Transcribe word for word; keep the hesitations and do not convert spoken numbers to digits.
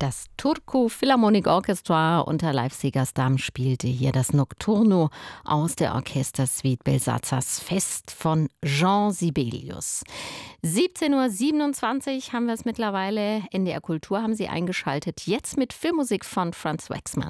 Das Turku Philharmonic Orchestra unter Live-Siegersdam spielte hier das Nocturno aus der Orchestersuite Belsatzers Fest von Jean Sibelius. siebzehn Uhr siebenundzwanzig haben wir es mittlerweile. N D R Kultur haben Sie eingeschaltet. Jetzt mit Filmmusik von Franz Waxman.